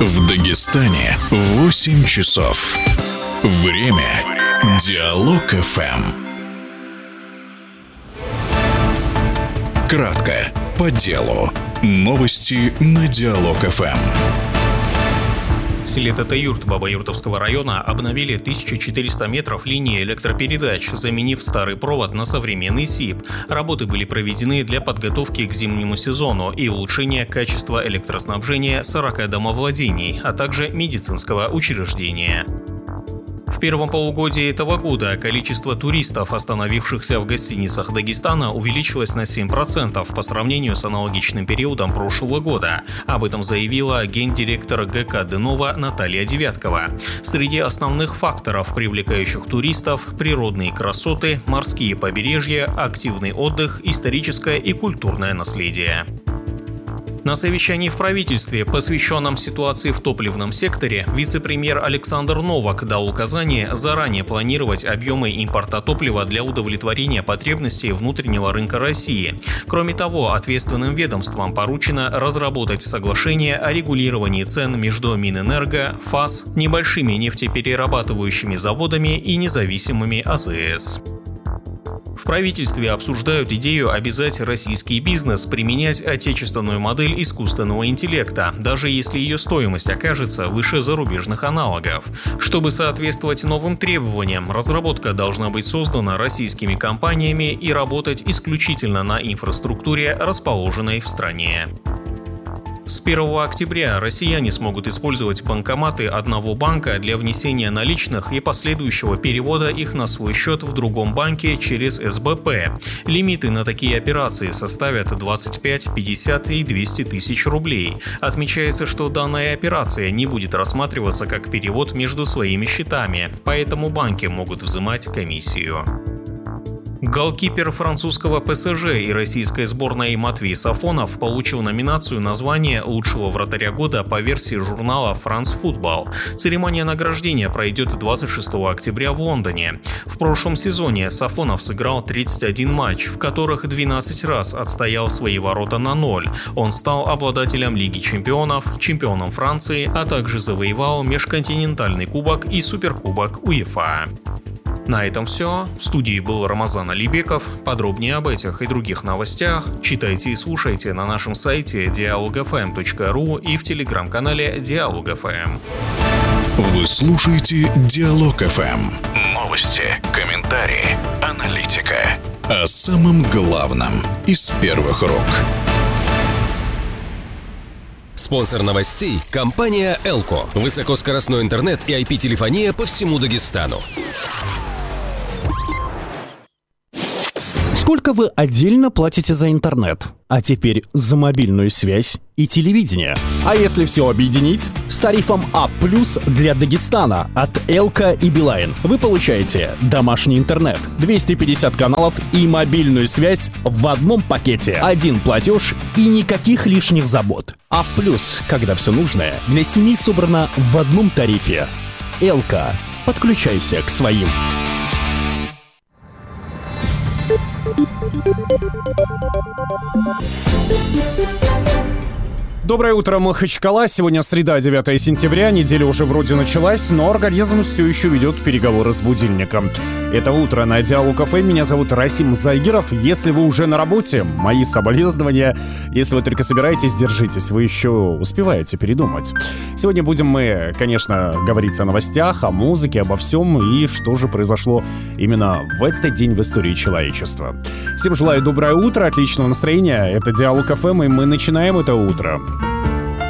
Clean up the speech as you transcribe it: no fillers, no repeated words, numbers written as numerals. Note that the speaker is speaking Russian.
В Дагестане 8 часов. Время Диалог ФМ. Кратко, по делу. Новости на Диалог ФМ. В селе Татаюрт Бабаюртовского района обновили 1400 метров линии электропередач, заменив старый провод на современный СИП. Работы были проведены для подготовки к зимнему сезону и улучшения качества электроснабжения 40 домовладений, а также медицинского учреждения. В первом полугодии этого года количество туристов, остановившихся в гостиницах Дагестана, увеличилось на 7% по сравнению с аналогичным периодом прошлого года. Об этом заявила гендиректор ГК Дынова Наталья Девяткова. Среди основных факторов, привлекающих туристов, природные красоты, морские побережья, активный отдых, историческое и культурное наследие. На совещании в правительстве, посвященном ситуации в топливном секторе, вице-премьер Александр Новак дал указание заранее планировать объемы импорта топлива для удовлетворения потребностей внутреннего рынка России. Кроме того, ответственным ведомствам поручено разработать соглашение о регулировании цен между Минэнерго, ФАС, небольшими нефтеперерабатывающими заводами и независимыми АЗС. В правительстве обсуждают идею обязать российский бизнес применять отечественную модель искусственного интеллекта, даже если ее стоимость окажется выше зарубежных аналогов. Чтобы соответствовать новым требованиям, разработка должна быть создана российскими компаниями и работать исключительно на инфраструктуре, расположенной в стране. С 1 октября россияне смогут использовать банкоматы одного банка для внесения наличных и последующего перевода их на свой счет в другом банке через СБП. Лимиты на такие операции составят 25, 50 и 200 тысяч рублей. Отмечается, что данная операция не будет рассматриваться как перевод между своими счетами, поэтому банки могут взимать комиссию. Голкипер французского ПСЖ и российской сборной Матвей Сафонов получил номинацию на звание лучшего вратаря года по версии журнала France Football. Церемония награждения пройдет 26 октября в Лондоне. В прошлом сезоне Сафонов сыграл 31 матч, в которых 12 раз отстоял свои ворота на 0. Он стал обладателем Лиги чемпионов, чемпионом Франции, а также завоевал межконтинентальный кубок и суперкубок УЕФА. На этом все. В студии был Рамазан Алибеков. Подробнее об этих и других новостях читайте и слушайте на нашем сайте dialogfm.ru и в телеграм-канале Диалог ФМ. Вы слушаете Диалог ФМ. Новости, комментарии, аналитика. О самом главном из первых рук. Спонсор новостей – компания «Элко». Высокоскоростной интернет и IP-телефония по всему Дагестану. Сколько вы отдельно платите за интернет? А теперь за мобильную связь и телевидение. А если все объединить? С тарифом А+ для Дагестана от Элко и Билайн вы получаете домашний интернет, 250 каналов и мобильную связь в одном пакете. Один платеж и никаких лишних забот. А+, когда все нужное, для семьи собрано в одном тарифе. Элко. Подключайся к своим. Доброе утро, Махачкала. Сегодня среда, 9 сентября. Неделя уже вроде началась, но организм все еще ведет переговоры с будильником. Это утро на Диалог ФМ. Меня зовут Расим Загиров. Если вы уже на работе, мои соболезнования. Если вы только собираетесь, держитесь. Вы еще успеваете передумать. Сегодня будем мы, конечно, говорить о новостях, о музыке, обо всем и что же произошло именно в этот день в истории человечества. Всем желаю доброе утро, отличного настроения. Это Диалог ФМ, и мы начинаем это утро.